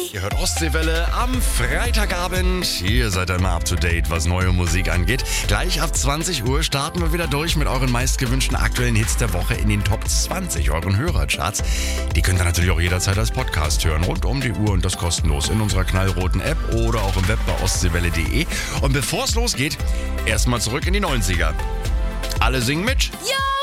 Ihr hört Ostseewelle am Freitagabend. Ihr seid einmal up to date, was neue Musik angeht. Gleich ab 20 Uhr starten wir wieder durch mit euren meistgewünschten aktuellen Hits der Woche in den Top 20 euren Hörercharts. Die könnt ihr natürlich auch jederzeit als Podcast hören, rund um die Uhr und das kostenlos in unserer knallroten App oder auch im Web bei ostseewelle.de. Und bevor es losgeht, erstmal zurück in die 90er. Alle singen mit. Ja!